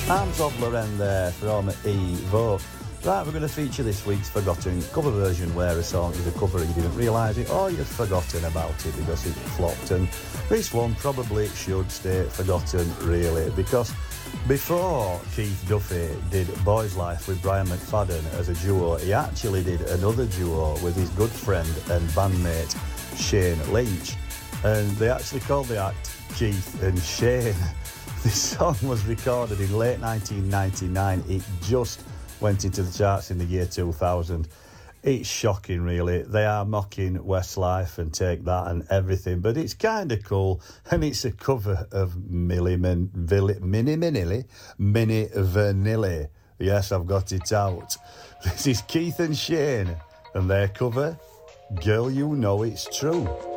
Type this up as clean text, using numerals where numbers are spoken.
Arms of Lorraine there from Evo. Right, we're going to feature this week's forgotten cover version where a song is a cover and you didn't realise it or you've forgotten about it because it flopped. And this one probably should stay forgotten, really, because before Keith Duffy did Boy's Life with Brian McFadden as a duo, he actually did another duo with his good friend and bandmate Shane Lynch. And they actually called the act Keith and Shane. This song was recorded in late 1999. It just went into the charts in the year 2000. It's shocking, really. They are mocking Westlife and Take That and everything, but it's kind of cool, and it's a cover of Mini Vanilli. Yes, I've got it out. This is Keith and Shane, and their cover, Girl You Know It's True.